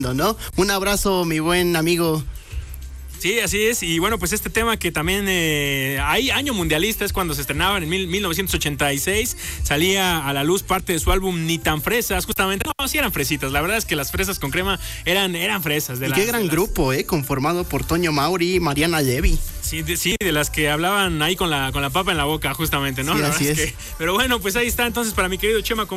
¿no? Un abrazo, mi buen amigo. Sí, así es. Y bueno, pues este tema que también hay año mundialista, es cuando se estrenaba en 1986. Salía a la luz parte de su álbum Ni tan fresas, justamente. No, sí eran fresitas. La verdad es que las fresas con crema eran fresas. Y qué gran grupo, conformado por Toño Mauri y Mariana Levy. Sí, de las que hablaban ahí con la papa en la boca, justamente, ¿no? Sí, así es. Pero bueno, pues ahí está. Entonces, para mi querido Chema,